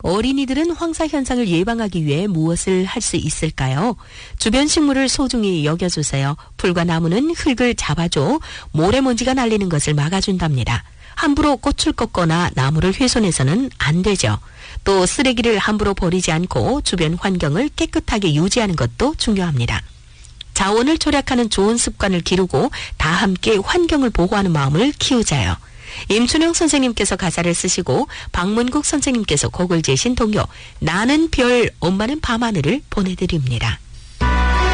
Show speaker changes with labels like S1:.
S1: 어린이들은 황사 현상을 예방하기 위해 무엇을 할 수 있을까요? 주변 식물을 소중히 여겨주세요. 풀과 나무는 흙을 잡아줘 모래먼지가 날리는 것을 막아준답니다. 함부로 꽃을 꺾거나 나무를 훼손해서는 안 되죠. 또 쓰레기를 함부로 버리지 않고 주변 환경을 깨끗하게 유지하는 것도 중요합니다. 자원을 절약하는 좋은 습관을 기르고 다 함께 환경을 보호하는 마음을 키우자요. 임춘영 선생님께서 가사를 쓰시고 박문국 선생님께서 곡을 지으신 동요 나는 별 엄마는 밤하늘을 보내드립니다.